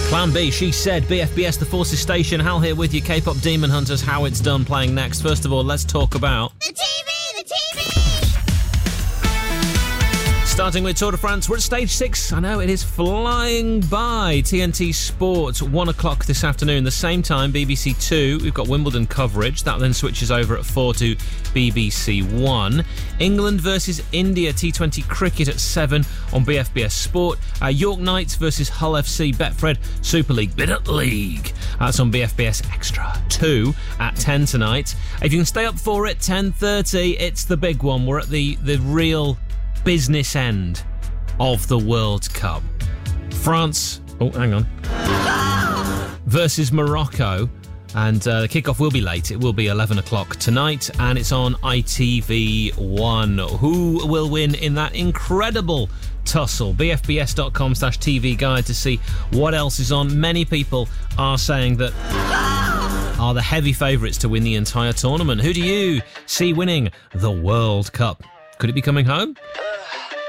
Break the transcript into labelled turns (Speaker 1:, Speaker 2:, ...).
Speaker 1: Plan B, She Said, BFBS, The Forces Station. Hal here with you, K-pop Demon Hunters. How it's done playing next. First of all, let's talk about...
Speaker 2: The TV!
Speaker 1: Starting with Tour de France, we're at stage 6. I know, it is flying by. TNT Sports, 1 o'clock this afternoon. The same time, BBC 2, we've got Wimbledon coverage. That then switches over at 4 to BBC 1. England versus India, T20 cricket at 7 on BFBS Sport. York Knights versus Hull FC, Betfred Super League, Biddet League. That's on BFBS Extra 2 at 10 tonight. If you can stay up for it, 10:30, it's the big one. We're at the real... business end of the World Cup. France, versus Morocco, and the kickoff will be late. It will be 11 o'clock tonight, and it's on ITV1. Who will win in that incredible tussle? BFBS.com/TV guide to see what else is on. Many people are saying that are the heavy favourites to win the entire tournament. Who do you see winning the World Cup? Could it be coming home?